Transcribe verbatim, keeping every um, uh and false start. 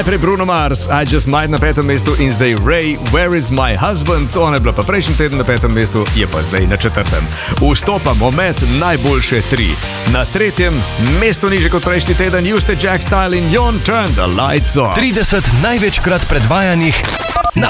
Najprej Bruno Mars, I Just Might na petem mestu in zdaj Ray, Where is my husband? Ona je bila pa prejšnji teden na petem mestu, je pa zdaj na četrtem. Vstopamo med najboljše tri. Na tretjem mestu niže kot prejšnji teden Juste, Jack Style in Jon Turn the Lights On. trideset največkrat predvajanih na